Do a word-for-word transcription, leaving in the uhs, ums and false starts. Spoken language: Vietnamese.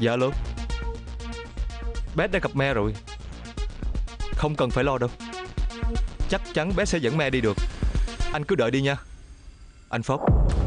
Dạ alo. Bé đã gặp Me rồi. Không cần phải lo đâu. Chắc chắn bé sẽ dẫn Me đi được. Anh cứ đợi đi nha anh Phúc.